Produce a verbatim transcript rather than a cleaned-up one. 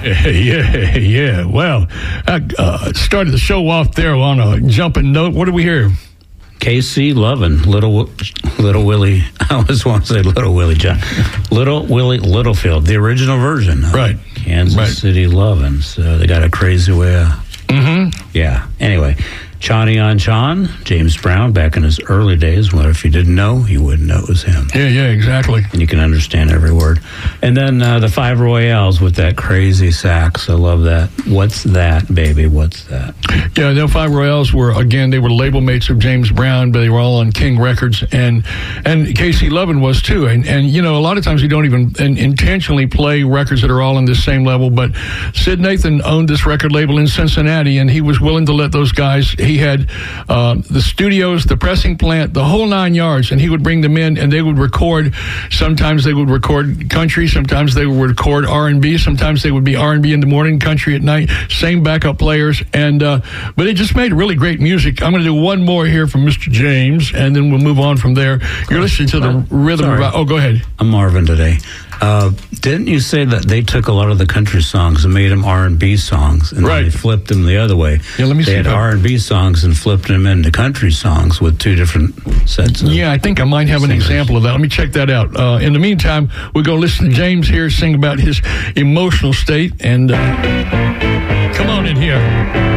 Yeah, yeah. Well, I uh, started the show off there on a jumping note. What do we hear? K C Lovin', Little Little Willie. I always want to say Little Willie John. Little Willie Littlefield, the original version. Of right. Kansas right. City Lovin'. So they got a crazy way of. Mm-hmm. Yeah. Anyway, Chani on Chon, James Brown, back in his early days. Well, if you didn't know, you wouldn't know it was him. Yeah, yeah, exactly. And you can understand every word. And then uh, the Five Royales with that crazy sax. I love that. What's that, baby? What's that? Yeah, the Five Royales were, again, they were label mates of James Brown, but they were all on King Records. And and K C Lovin' was, too. And, and you know, a lot of times we don't even in, intentionally play records that are all on the same level. But Sid Nathan owned this record label in Cincinnati, and he was willing to let those guys... He had uh, the studios, the pressing plant, the whole nine yards, and he would bring them in, and they would record. Sometimes they would record country, sometimes they would record R and B, sometimes they would be R and B in the morning, country at night, same backup players, and uh, but it just made really great music. I'm going to do one more here from Mister James, and then we'll move on from there. You're listening to the rhythm of... Oh, go ahead. I'm Marvin today. Uh, didn't you say that they took a lot of the country songs and made them R and B songs, and right. then they flipped them the other way? Yeah, let me they see. They had R and B songs and flipped them into country songs with two different sets of Yeah, I think I might have an singers. example of that. Let me check that out. Uh, in the meantime, we'll go listen to James here sing about his emotional state, and uh, come on in here.